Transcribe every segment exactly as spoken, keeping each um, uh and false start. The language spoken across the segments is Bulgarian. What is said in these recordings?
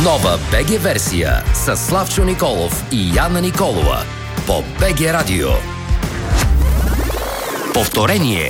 Нова БГ версия с Славчо Николов и Яна Николова по БГ Радио. Повторение.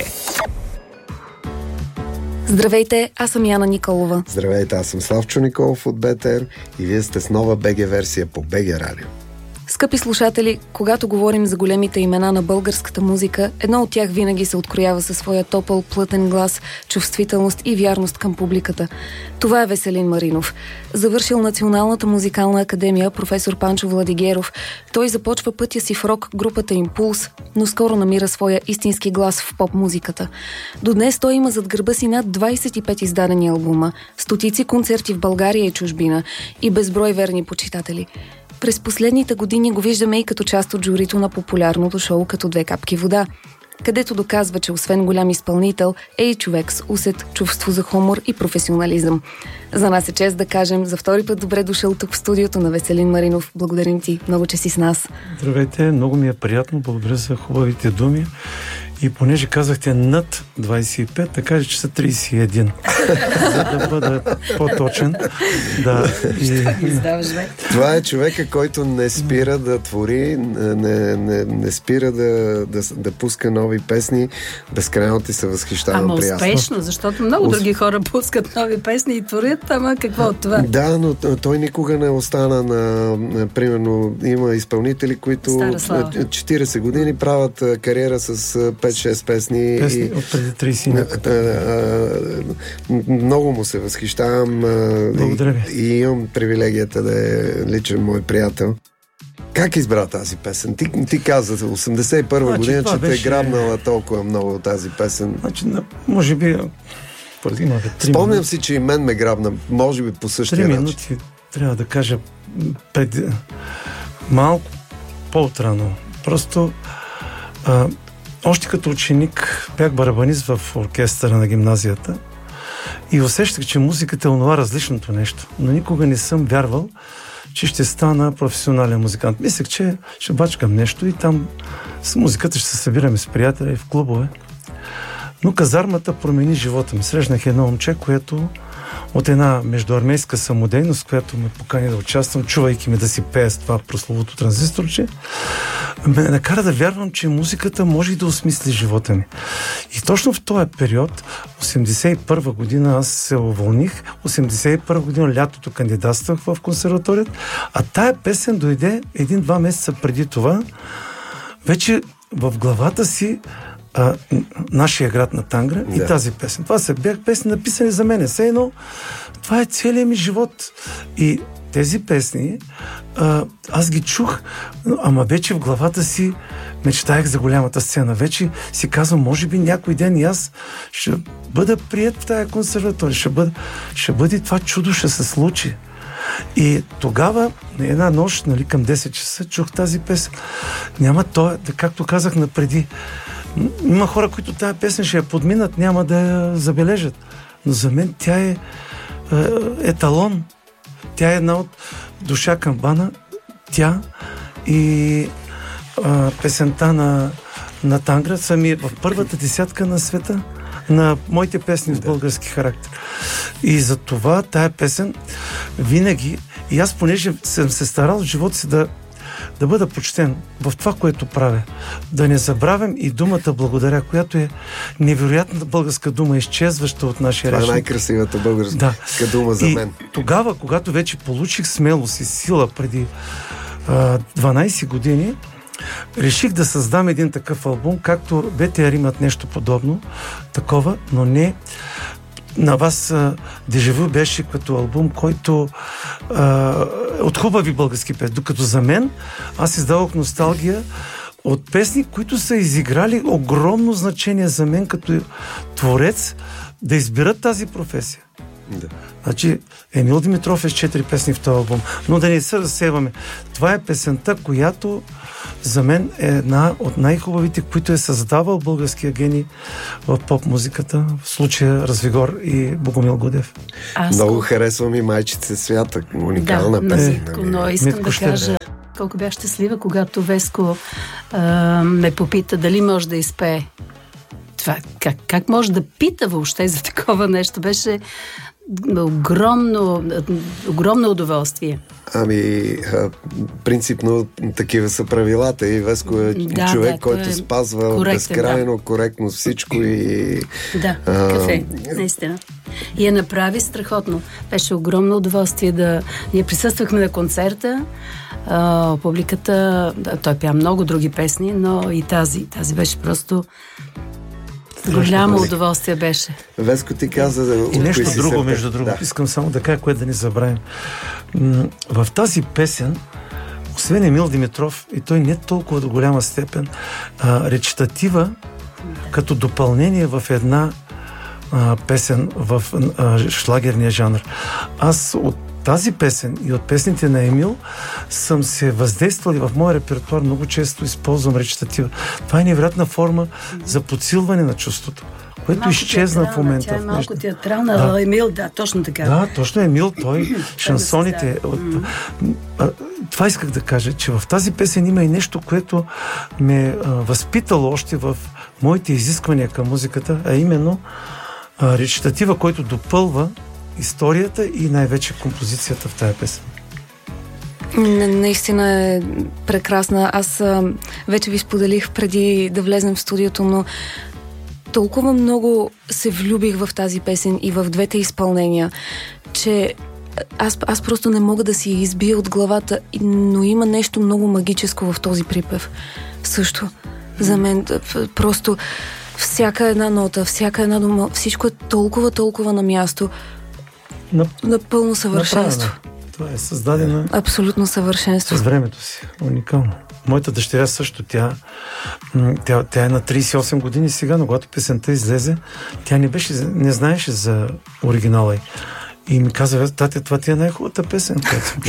Здравейте, аз съм Яна Николова. Здравейте, аз съм Славчо Николов от БТР и вие сте с нова БГ версия по БГ Радио. Скъпи слушатели, когато говорим за големите имена на българската музика, едно от тях винаги се откроява със своя топъл, плътен глас, чувствителност и вярност към публиката. Това е Веселин Маринов. Завършил Националната музикална академия професор Панчо Владигеров. Той започва пътя си в рок групата Импулс, но скоро намира своя истински глас в поп-музиката. До днес той има зад гърба си над двайсет и пет издадени албума, стотици концерти в България и чужбина и безброй верни почитатели. През последните години го виждаме и като част от журито на популярното шоу "Като две капки вода", където доказва, че освен голям изпълнител, е и човек с усет, чувство за хумор и професионализъм. За нас е чест да кажем за втори път добре дошъл тук в студиото на Веселин Маринов. Благодарим ти много, че си с нас. Здравейте, много ми е приятно, благодаря за хубавите думи. И понеже казахте над двайсет и пет, да кажа, че са трийсет и едно. За да бъда по-точен. Да, и... Това е човека, който не спира да твори, не, не, не спира да, да, да пуска нови песни. Безкрайно ти се възхищавам. Ама успешно, защото много Ус... други хора пускат нови песни и творят, ама какво от това? Да, но той никога не остана на, на примерно, има изпълнители, които четирийсет години правят кариера с пет-шест песни. Песни и, от преди трийсет. Много му се възхищавам. Благодаря ви. И, и имам привилегията да е личен мой приятел. Как избра тази песен? Ти, ти каза осемдесет и първа значи, година, че беше... те е грабнала толкова много от тази песен. Значи, може би... Спомням минути. си, че и мен ме грабна, може би по същия начин. Три минути, минути, трябва да кажа, пред... малко по-отрано. Просто а, още като ученик бях барабанист в оркестъра на гимназията и усещах, че музиката е онова различното нещо. Но никога не съм вярвал, че ще стана професионален музикант. Мислех, че ще бачкам нещо и там с музиката ще се събираме с приятели и в клубове. Но казармата промени живота ми. Срещнах едно момче, което от една междуармейска самодейност, която ме покани да участвам, чувайки ми да си пея с това прословото транзисторче, ме накара да вярвам, че музиката може и да осмисли живота ми. И точно в този период, осемдесет и първа година, аз се уволних, осемдесет и първа година лятото кандидатствах в консерваторията, а тая песен дойде един-два месеца преди това, вече в главата си А, нашия град на Тангра да. И тази песен. Това са бях песни написани за мене. Все едно, това е целият ми живот. И тези песни а, аз ги чух, ама вече в главата си мечтаях за голямата сцена. Вече си казвам, може би някой ден и аз ще бъда приет в тая консерватория. Ще бъде, ще бъде това чудо, ще се случи. И тогава, една нощ, нали, към десет часа, чух тази песен. Няма то, както казах напреди, има хора, които тази песен ще я подминат, няма да я забележат. Но за мен тя е, е еталон. Тя е една от Душа камбана. Тя и е, песента на, на Тангра са ми в първата десятка на света на моите песни с български характер. И за това тая песен винаги, и аз понеже съм се старал в живота си да да бъда почтен в това, което правя. Да не забравям и думата благодаря, която е невероятна българска дума, изчезваща от нашия речник. Това е най-красивата българска да. дума за и мен. Тогава, когато вече получих смелост и сила преди а, дванайсет години, реших да създам един такъв албум, както БТР имат нещо подобно, такова, но не на вас Дежавю беше като албум, който а, от хубави български песни. Докато за мен аз издавах носталгия от песни, които са изиграли огромно значение за мен като творец да изберат тази професия. Да. Значи Емил Димитров е с четири песни в този албум, но да не се разсеваме. Това е песента, която за мен е една от най-хубавите, които е създавал българския гений в поп-музиката, в случая Развигор и Богомил Гудев. Аз много харесвам и Майчица свята, уникална да, песен. Да, но искам Митко да кажа колко бях щастлива, когато Веско а, ме попита дали може да изпее. Това, как, как може да пита въобще за такова нещо? Беше огромно, огромно удоволствие. Ами, принципно такива са правилата и Веско е да, човек, да, който е спазва безкрайно да. коректно всичко и... Да, кафе, наистина. И я направи страхотно. Беше огромно удоволствие да... Ние присъствахме на концерта, а, публиката, да, той пя много други песни, но и тази, тази беше просто... Голямо удоволствие беше. Веско, ти каза... И нещо друго, между другото, да. Искам само да кажа, което да не забравим. В тази песен, освен Емил Димитров, и той не толкова до голяма степен, а, речитатива, като допълнение в една а, песен в а, шлагерния жанр. Аз от тази песен и от песните на Емил съм се въздействал и в моя репертуар много често използвам речитатива. Това е невероятна форма за подсилване на чувството, което малко изчезна в момента. Тя е малко театрална, да. Емил, да, точно така. Да, точно Емил, той, шансоните. От, а, това исках да кажа, че в тази песен има и нещо, което ме а, възпитало още в моите изисквания към музиката, а именно а, речитатива, който допълва историята и най-вече композицията в тази песен. Наистина е прекрасна. Аз а, вече ви споделих преди да влезем в студиото, но толкова много се влюбих в тази песен и в двете изпълнения, че аз, аз просто не мога да си избия от главата, но има нещо много магическо в този припев. Също. За мен просто всяка една нота, всяка една дума, всичко е толкова, толкова на място. Нап... Напълно съвършенство. Направена. Това е създадено абсолютно съвършенство. С времето си. Уникално. Моята дъщеря също, тя, тя, тя е на трийсет и осем години сега, но когато песента излезе, тя не беше, не знаеше за оригинала й. И ми каза: тате, това ти е най-хубавата песен, която съм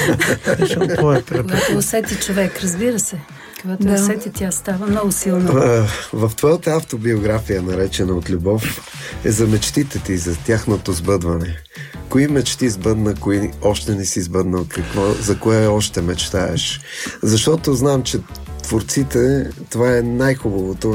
чувал. Когато усети човек, разбира се. Когато да. усети, тя става много силна. В твоята автобиография, наречена От любов, е за мечтите ти, за тяхното сбъдване. Кои мечти сбъдна, кои още не си сбъднал, какво, за кое още мечтаеш? Защото знам, че творците, това е най-хубавото.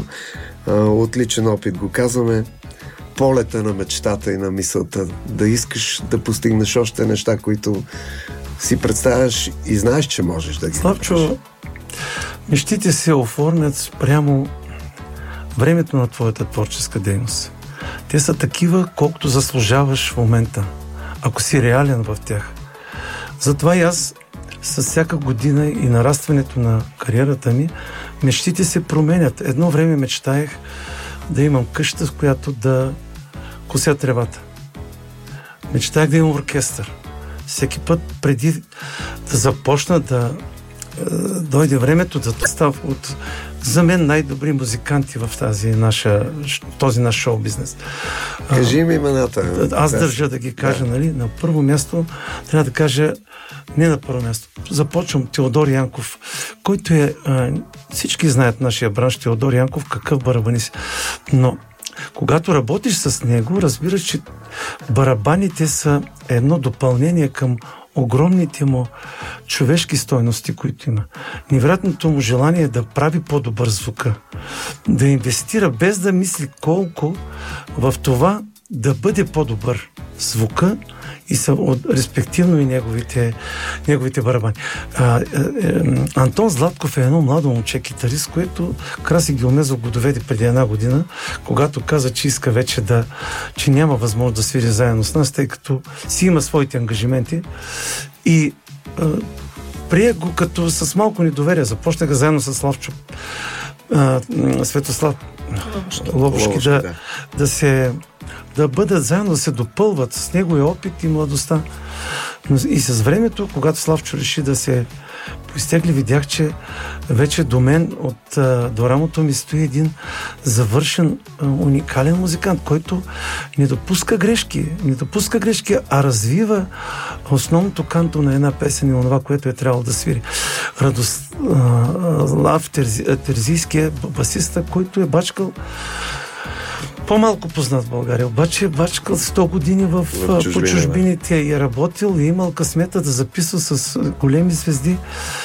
От личен опит го казваме. Полета на мечтата и на мисълта. Да искаш да постигнеш още неща, които си представяш и знаеш, че можеш да ги Славчо, направиш. Мечтите се оформят спрямо времето на твоята творческа дейност. Те са такива, колкото заслужаваш в момента, ако си реален в тях. Затова и аз с всяка година и нарастването на кариерата ми, мечтите се променят. Едно време мечтаех да имам къща, в която да кося тревата. Мечтаех да имам оркестър. Всеки път преди да започна да дойде времето да става от за мен най-добри музиканти в тази наша, този наш шоу-бизнес. Кажи ми имената. Аз държа да ги кажа, да. Нали? На първо място трябва да кажа, не на първо място. Започвам Теодор Янков, който е, а, всички знаят нашия бранш, Теодор Янков, какъв барабанист. Но когато работиш с него, разбираш, че барабаните са едно допълнение към огромните му човешки стойности, които има. Невероятното му желание е да прави по-добър звука. Да инвестира без да мисли колко в това да бъде по-добър звука и са от, респективно и неговите, неговите барабани. А, е, е, Антон Златков е едно младо момче китарист, което Краси Гилмезов го доведе преди една година, когато каза, че иска вече да, че няма възможност да свири заедно с нас, тъй като си има своите ангажименти и е, прие го като с малко недоверие. Започнаха заедно с Славчо е, Светослав Лобушки, Лобушки да, да. да се да бъдат заедно, да се допълват с неговия опит и младостта. Но и с времето, когато Славчо реши да се поизтегли, видях, че вече до мен от а, до рамото ми стои един завършен, а, уникален музикант, който не допуска грешки, не допуска грешки, а развива основното канто на една песен и онова, което е трябвало да свири. Радост а, Лав Терзи, Терзийския басиста, който е бачкал по-малко познат в България, обаче е бачкал сто години в, в чужбините и е работил и имал късмета да записва с големи звезди